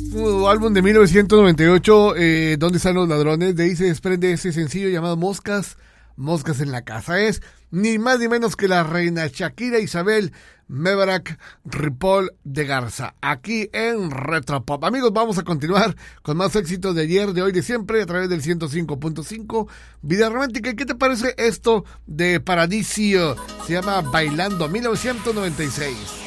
álbum de 1998, ¿Dónde están los ladrones? De ahí se desprende ese sencillo llamado Moscas en la casa. Es ni más ni menos que la reina Shakira Isabel Mebarak Ripoll de Garza, aquí en Retropop. Amigos, vamos a continuar con más éxitos de ayer, de hoy, de siempre, a través del 105.5 Vida Romántica. ¿Qué te parece esto de Paradiso? Se llama Bailando, 1996.